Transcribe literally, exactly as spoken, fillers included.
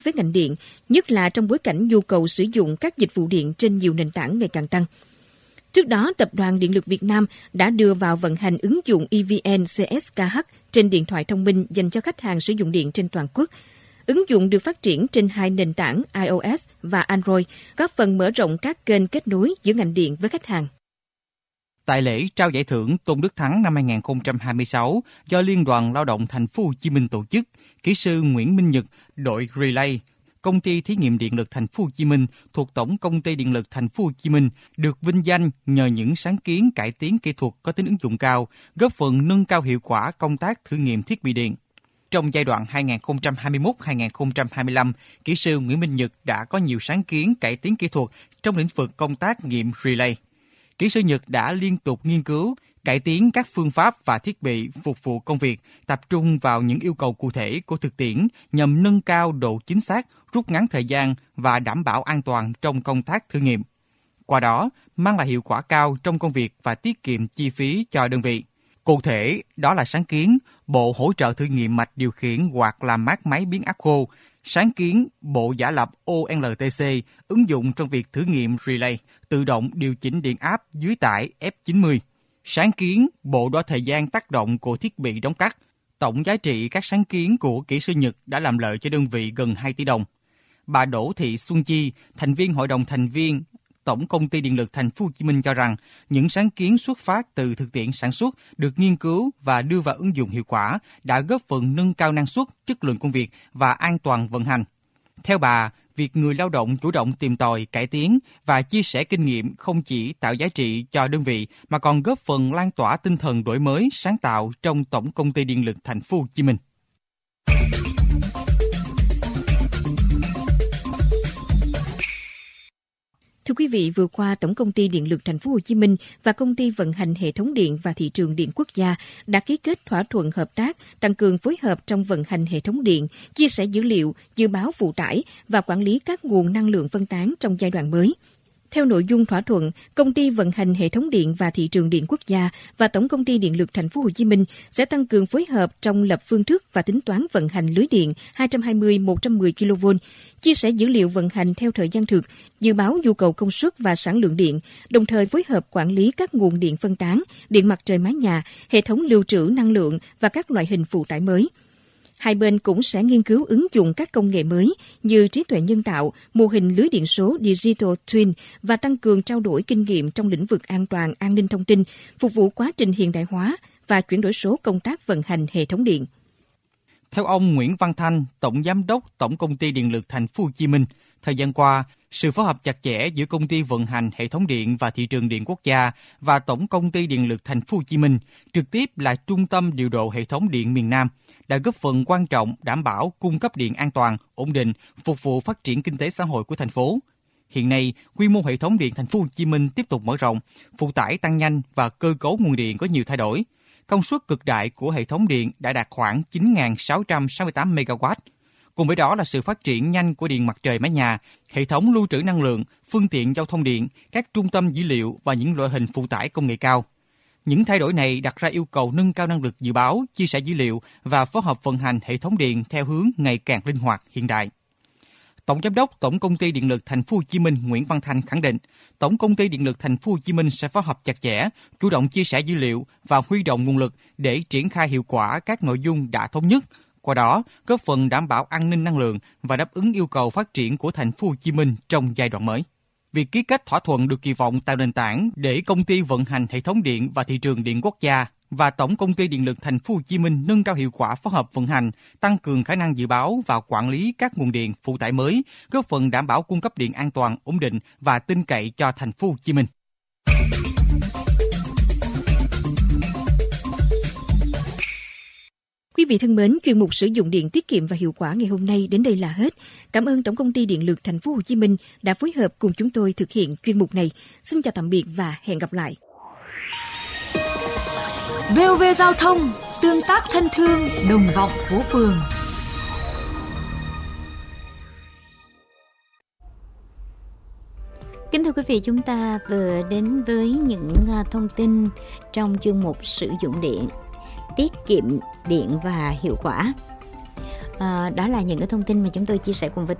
với ngành điện, nhất là trong bối cảnh nhu cầu sử dụng các dịch vụ điện trên nhiều nền tảng ngày càng tăng. Trước đó, Tập đoàn Điện lực Việt Nam đã đưa vào vận hành ứng dụng e vê en xê ét ca hát trên điện thoại thông minh dành cho khách hàng sử dụng điện trên toàn quốc. Ứng dụng được phát triển trên hai nền tảng iOS và Android, góp phần mở rộng các kênh kết nối giữa ngành điện với khách hàng. Tại lễ trao giải thưởng Tôn Đức Thắng năm hai không hai sáu do Liên đoàn Lao động Thành phố Hồ Chí Minh tổ chức, kỹ sư Nguyễn Minh Nhật, đội Relay, công ty thí nghiệm điện lực Thành phố Hồ Chí Minh thuộc Tổng công ty Điện lực Thành phố Hồ Chí Minh được vinh danh nhờ những sáng kiến cải tiến kỹ thuật có tính ứng dụng cao, góp phần nâng cao hiệu quả công tác thử nghiệm thiết bị điện. Trong giai đoạn hai nghìn không trăm hai mươi mốt đến hai nghìn không trăm hai mươi lăm, kỹ sư Nguyễn Minh Nhật đã có nhiều sáng kiến cải tiến kỹ thuật trong lĩnh vực công tác nghiệm relay. Kỹ sư Nhật đã liên tục nghiên cứu, cải tiến các phương pháp và thiết bị phục vụ công việc, tập trung vào những yêu cầu cụ thể của thực tiễn nhằm nâng cao độ chính xác, rút ngắn thời gian và đảm bảo an toàn trong công tác thử nghiệm. Qua đó, mang lại hiệu quả cao trong công việc và tiết kiệm chi phí cho đơn vị. Cụ thể, đó là sáng kiến bộ hỗ trợ thử nghiệm mạch điều khiển quạt làm mát máy biến áp khô, sáng kiến bộ giả lập o lờ tê xê ứng dụng trong việc thử nghiệm relay, tự động điều chỉnh điện áp dưới tải F chín mươi, sáng kiến bộ đo thời gian tác động của thiết bị đóng cắt. Tổng giá trị các sáng kiến của kỹ sư Nhật đã làm lợi cho đơn vị gần hai tỷ đồng. Bà Đỗ Thị Xuân Chi, thành viên Hội đồng thành viên Tổng công ty Điện lực Thành phố Hồ Chí Minh cho rằng những sáng kiến xuất phát từ thực tiễn sản xuất được nghiên cứu và đưa vào ứng dụng hiệu quả đã góp phần nâng cao năng suất, chất lượng công việc và an toàn vận hành. Theo bà, việc người lao động chủ động tìm tòi, cải tiến và chia sẻ kinh nghiệm không chỉ tạo giá trị cho đơn vị mà còn góp phần lan tỏa tinh thần đổi mới, sáng tạo trong Tổng công ty Điện lực Thành phố Hồ Chí Minh. Thưa quý vị, vừa qua Tổng công ty Điện lực Thành phố Hồ Chí Minh và Công ty vận hành hệ thống điện và thị trường điện quốc gia đã ký kết thỏa thuận hợp tác tăng cường phối hợp trong vận hành hệ thống điện, chia sẻ dữ liệu, dự báo phụ tải và quản lý các nguồn năng lượng phân tán trong giai đoạn mới. Theo nội dung thỏa thuận, Công ty vận hành hệ thống điện và thị trường điện quốc gia và Tổng công ty Điện lực Thành phố Hồ Chí Minh sẽ tăng cường phối hợp trong lập phương thức và tính toán vận hành lưới điện hai trăm hai mươi đến một trăm mười ki lô vôn, chia sẻ dữ liệu vận hành theo thời gian thực, dự báo nhu cầu công suất và sản lượng điện, đồng thời phối hợp quản lý các nguồn điện phân tán, điện mặt trời mái nhà, hệ thống lưu trữ năng lượng và các loại hình phụ tải mới. Hai bên cũng sẽ nghiên cứu ứng dụng các công nghệ mới như trí tuệ nhân tạo, mô hình lưới điện số Digital Twin và tăng cường trao đổi kinh nghiệm trong lĩnh vực an toàn, an ninh thông tin, phục vụ quá trình hiện đại hóa và chuyển đổi số công tác vận hành hệ thống điện. Theo ông Nguyễn Văn Thanh, Tổng Giám đốc Tổng công ty Điện lực Thành phố Hồ Chí Minh, thời gian qua, sự phối hợp chặt chẽ giữa Công ty vận hành hệ thống điện và thị trường điện quốc gia và Tổng công ty Điện lực Thành phố Hồ Chí Minh, trực tiếp là trung tâm điều độ hệ thống điện miền Nam, đã góp phần quan trọng đảm bảo cung cấp điện an toàn, ổn định, phục vụ phát triển kinh tế xã hội của thành phố. Hiện nay, quy mô hệ thống điện Thành phố Hồ Chí Minh tiếp tục mở rộng, phụ tải tăng nhanh và cơ cấu nguồn điện có nhiều thay đổi. Công suất cực đại của hệ thống điện đã đạt khoảng chín nghìn sáu trăm sáu mươi tám mê ga oát. Cùng với đó là sự phát triển nhanh của điện mặt trời mái nhà, hệ thống lưu trữ năng lượng, phương tiện giao thông điện, các trung tâm dữ liệu và những loại hình phụ tải công nghệ cao. Những thay đổi này đặt ra yêu cầu nâng cao năng lực dự báo, chia sẻ dữ liệu và phối hợp vận hành hệ thống điện theo hướng ngày càng linh hoạt, hiện đại. Tổng Giám đốc Tổng công ty Điện lực Thành phố Hồ Chí Minh Nguyễn Văn Thanh khẳng định, Tổng công ty Điện lực Thành phố Hồ Chí Minh sẽ phối hợp chặt chẽ, chủ động chia sẻ dữ liệu và huy động nguồn lực để triển khai hiệu quả các nội dung đã thống nhất. Qua đó, góp phần đảm bảo an ninh năng lượng và đáp ứng yêu cầu phát triển của Thành phố Hồ Chí Minh trong giai đoạn mới. Việc ký kết thỏa thuận được kỳ vọng tạo nền tảng để Công ty vận hành hệ thống điện và thị trường điện quốc gia và Tổng công ty Điện lực Thành phố Hồ Chí Minh nâng cao hiệu quả phối hợp vận hành, tăng cường khả năng dự báo và quản lý các nguồn điện phụ tải mới, góp phần đảm bảo cung cấp điện an toàn, ổn định và tin cậy cho Thành phố Hồ Chí Minh. Quý vị thân mến, chuyên mục sử dụng điện tiết kiệm và hiệu quả ngày hôm nay đến đây là hết. Cảm ơn Tổng công ty Điện lực Thành phố Hồ Chí Minh đã phối hợp cùng chúng tôi thực hiện chuyên mục này. Xin chào tạm biệt và hẹn gặp lại. vê o vê Giao thông, tương tác thân thương, đồng vọng phố phường. Kính thưa quý vị, chúng ta vừa đến với những thông tin trong chuyên mục sử dụng điện, tiết kiệm điện và hiệu quả. À, đó là những cái thông tin mà chúng tôi chia sẻ cùng với